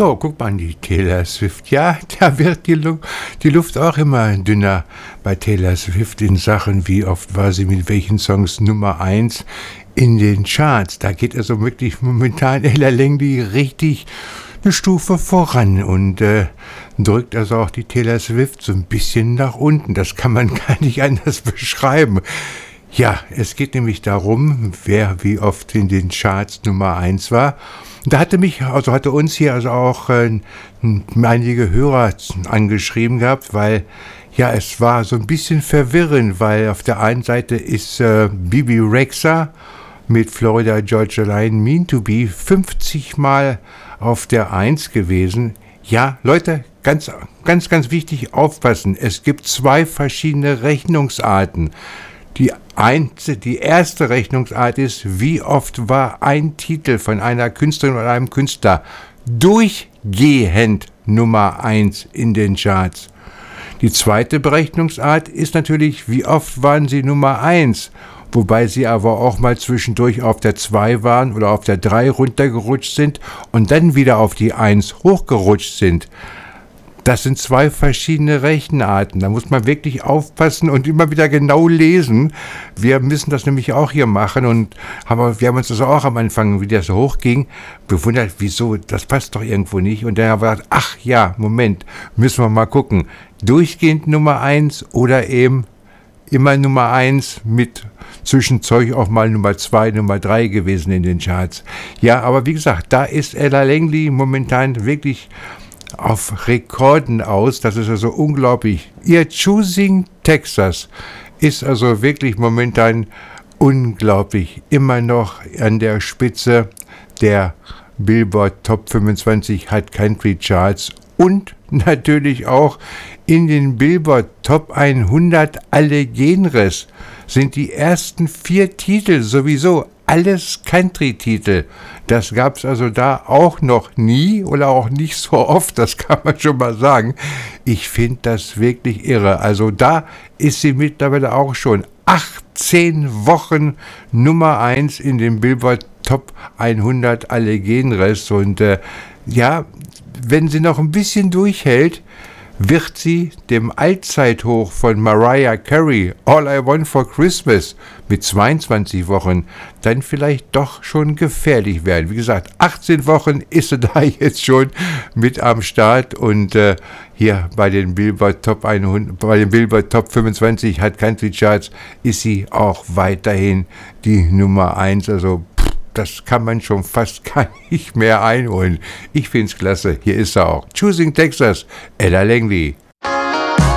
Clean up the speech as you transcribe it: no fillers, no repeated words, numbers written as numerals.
So, guck mal an die Taylor Swift. Ja, da wird die Luft auch immer dünner bei Taylor Swift in Sachen, wie oft war sie mit welchen Songs Nummer 1 in den Charts. Da geht also wirklich momentan Ella Langley richtig eine Stufe voran und drückt also auch die Taylor Swift so ein bisschen nach unten. Das kann man gar nicht anders beschreiben. Ja, es geht nämlich darum, wer wie oft in den Charts Nummer 1 war. Da hatte uns hier also auch einige Hörer angeschrieben gehabt, weil ja, es war so ein bisschen verwirrend, weil auf der einen Seite ist Bebe Rexha mit Florida Georgia Line Mean to Be 50 Mal auf der 1 gewesen. Ja, Leute, ganz wichtig aufpassen. Es gibt 2 verschiedene Rechnungsarten. Die erste Rechnungsart ist, wie oft war ein Titel von einer Künstlerin oder einem Künstler durchgehend Nummer 1 in den Charts. Die zweite Berechnungsart ist natürlich, wie oft waren sie Nummer 1, wobei sie aber auch mal zwischendurch auf der 2 waren oder auf der 3 runtergerutscht sind und dann wieder auf die 1 hochgerutscht sind. Das sind 2 verschiedene Rechenarten. Da muss man wirklich aufpassen und immer wieder genau lesen. Wir müssen das nämlich auch hier machen und wir haben uns das auch am Anfang, wie das so hochging, bewundert, wieso, das passt doch irgendwo nicht. Und dann haben wir gedacht, ach ja, Moment, müssen wir mal gucken. Durchgehend Nummer 1 oder eben immer Nummer 1 mit Zwischenzeug auch mal Nummer 2, Nummer 3 gewesen in den Charts. Ja, aber wie gesagt, da ist Ella Langley momentan wirklich auf Rekorden aus. Das ist also unglaublich. Ihr Choosing Texas ist also wirklich momentan unglaublich. Immer noch an der Spitze der Billboard Top 25 Hot Country Charts und natürlich auch in den Billboard Top 100 alle Genres sind die ersten 4 Titel sowieso alles Country-Titel. Das gab es also da auch noch nie oder auch nicht so oft, das kann man schon mal sagen. Ich finde das wirklich irre. Also da ist sie mittlerweile auch schon 18 Wochen Nummer 1 in den Billboard Top 100 alle Genres. Und ja, wenn sie noch ein bisschen durchhält, wird sie dem Allzeithoch von Mariah Carey, All I Want for Christmas, mit 22 Wochen, dann vielleicht doch schon gefährlich werden. Wie gesagt, 18 Wochen ist sie da jetzt schon mit am Start und hier bei den Billboard Top 100, bei den Billboard Top 25 Hot Country Charts ist sie auch weiterhin die Nummer 1, also das kann man schon fast gar nicht mehr einholen. Ich find's klasse. Hier ist er auch. Choosing Texas, Ella Langley.